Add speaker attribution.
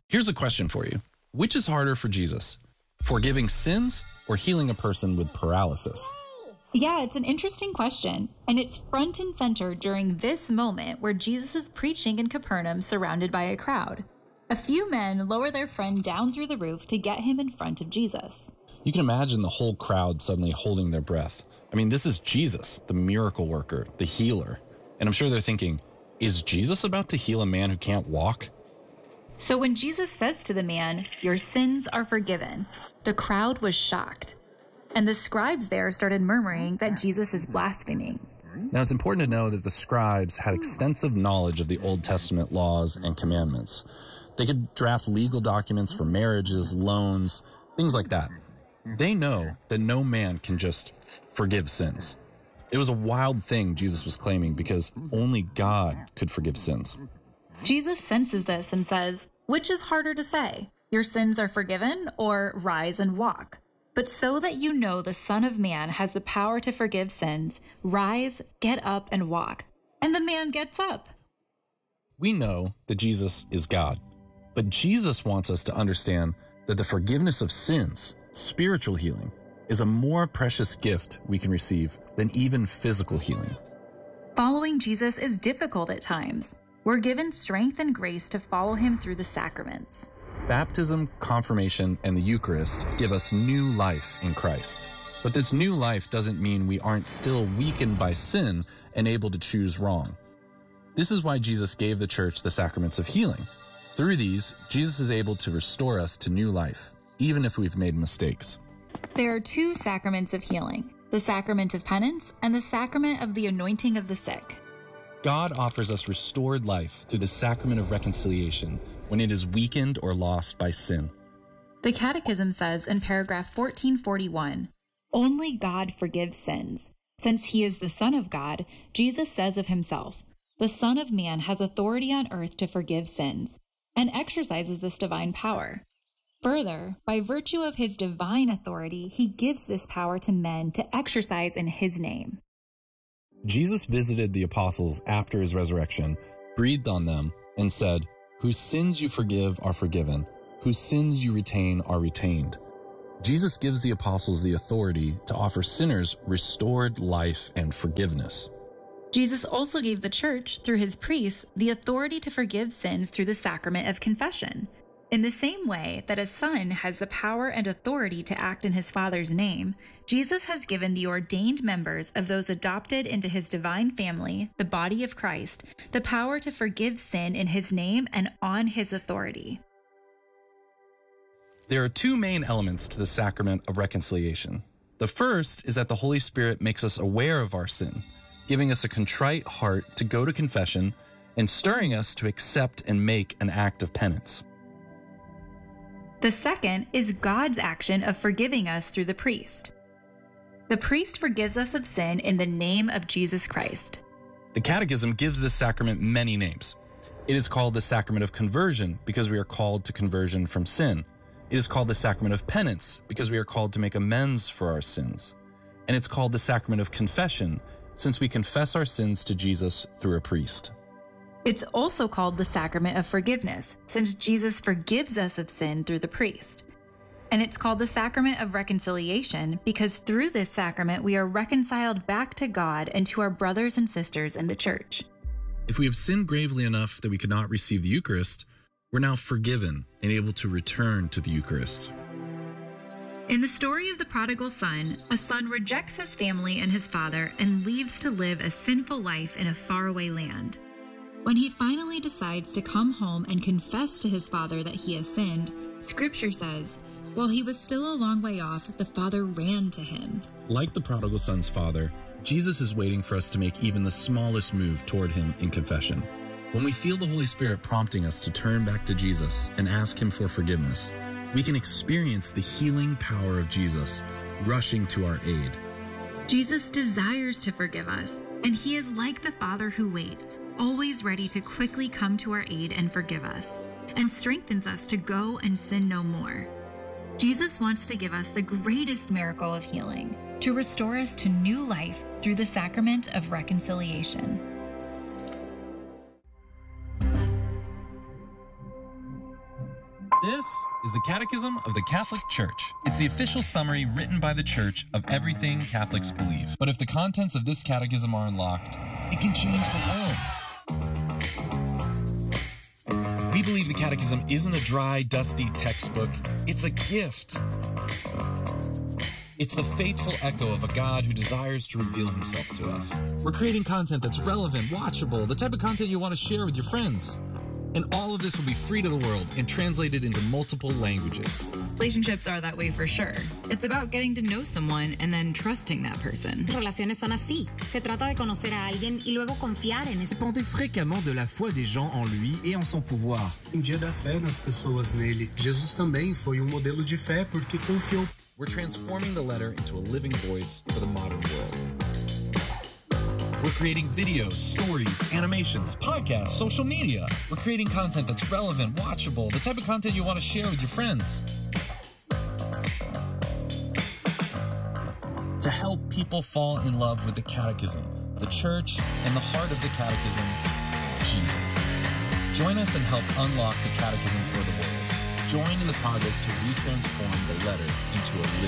Speaker 1: Here's a question for you. Which is harder for Jesus? Forgiving sins or healing a person with paralysis?
Speaker 2: Yeah, it's an interesting question, and it's front and center during this moment where Jesus is preaching in Capernaum surrounded by a crowd. A few men lower their friend down through the roof to get him in front of Jesus.
Speaker 1: You can imagine the whole crowd suddenly holding their breath. I mean, this is Jesus, the miracle worker, the healer. And I'm sure they're thinking, is Jesus about to heal a man who can't walk?
Speaker 2: So when Jesus says to the man, "Your sins are forgiven," the crowd was shocked. And the scribes there started murmuring that Jesus is blaspheming.
Speaker 1: Now, it's important to know that the scribes had extensive knowledge of the Old Testament laws and commandments. They could draft legal documents for marriages, loans, things like that. They know that no man can just forgive sins. It was a wild thing Jesus was claiming because only God could forgive sins.
Speaker 2: Jesus senses this and says, "Which is harder to say, 'Your sins are forgiven,' or 'Rise and walk'? But so that you know the Son of Man has the power to forgive sins, rise, get up, and walk." And the man gets up.
Speaker 1: We know that Jesus is God, but Jesus wants us to understand that the forgiveness of sins, spiritual healing, is a more precious gift we can receive than even physical healing.
Speaker 2: Following Jesus is difficult at times. We're given strength and grace to follow him through the sacraments.
Speaker 1: Baptism, confirmation, and the Eucharist give us new life in Christ. But this new life doesn't mean we aren't still weakened by sin and able to choose wrong. This is why Jesus gave the church the sacraments of healing. Through these, Jesus is able to restore us to new life, even if we've made mistakes.
Speaker 2: There are two sacraments of healing, the sacrament of penance and the sacrament of the anointing of the sick.
Speaker 1: God offers us restored life through the sacrament of reconciliation when it is weakened or lost by sin.
Speaker 2: The Catechism says in paragraph 1441, "Only God forgives sins. Since he is the Son of God, Jesus says of himself, 'The Son of Man has authority on earth to forgive sins,' and exercises this divine power. Further, by virtue of his divine authority, he gives this power to men to exercise in his name."
Speaker 1: Jesus visited the apostles after his resurrection, breathed on them, and said, "Whose sins you forgive are forgiven, whose sins you retain are retained." Jesus gives the apostles the authority to offer sinners restored life and forgiveness.
Speaker 2: Jesus also gave the church, through his priests, the authority to forgive sins through the sacrament of confession. In the same way that a son has the power and authority to act in his Father's name, Jesus has given the ordained members of those adopted into his divine family, the body of Christ, the power to forgive sin in his name and on his authority.
Speaker 1: There are two main elements to the sacrament of reconciliation. The first is that the Holy Spirit makes us aware of our sin, giving us a contrite heart to go to confession and stirring us to accept and make an act of penance.
Speaker 2: The second is God's action of forgiving us through the priest. The priest forgives us of sin in the name of Jesus Christ.
Speaker 1: The Catechism gives this sacrament many names. It is called the sacrament of conversion because we are called to conversion from sin. It is called the sacrament of penance because we are called to make amends for our sins. And it's called the sacrament of confession since we confess our sins to Jesus through a priest.
Speaker 2: It's also called the sacrament of forgiveness, since Jesus forgives us of sin through the priest. And it's called the sacrament of reconciliation because through this sacrament we are reconciled back to God and to our brothers and sisters in the church.
Speaker 1: If we have sinned gravely enough that we could not receive the Eucharist, we're now forgiven and able to return to the Eucharist.
Speaker 2: In the story of the prodigal son, a son rejects his family and his father and leaves to live a sinful life in a faraway land. When he finally decides to come home and confess to his father that he has sinned, Scripture says, while he was still a long way off, the father ran to him.
Speaker 1: Like the prodigal son's father, Jesus is waiting for us to make even the smallest move toward him in confession. When we feel the Holy Spirit prompting us to turn back to Jesus and ask him for forgiveness, we can experience the healing power of Jesus rushing to our aid.
Speaker 2: Jesus desires to forgive us, and he is like the Father who waits, always ready to quickly come to our aid and forgive us, and strengthens us to go and sin no more. Jesus wants to give us the greatest miracle of healing, to restore us to new life through the sacrament of reconciliation.
Speaker 1: This is the Catechism of the Catholic Church. It's the official summary written by the Church of everything Catholics believe. But if the contents of this catechism are unlocked, it can change the world. We believe the Catechism isn't a dry, dusty textbook. It's a gift. It's the faithful echo of a God who desires to reveal himself to us. We're creating content that's relevant, watchable, the type of content you want to share with your friends. And all of this will be free to the world and translated into multiple languages.
Speaker 2: Relationships are that way for sure. It's about getting to know someone and then trusting that person.
Speaker 3: Relaciones son así. Se trata de conocer a alguien y luego confiar en ese.
Speaker 4: Dépendez fréquemment de la foi des gens en lui et en son pouvoir.
Speaker 5: Dia da fé das pessoas nele. Jesus também foi modelo de fé porque confiou.
Speaker 1: We're transforming the letter into a living voice for the modern world. We're creating videos, stories, animations, podcasts, social media. We're creating content that's relevant, watchable, the type of content you want to share with your friends. To help people fall in love with the Catechism, the Church, and the heart of the Catechism, Jesus. Join us and help unlock the Catechism for the world. Join in the project to retransform the letter into a living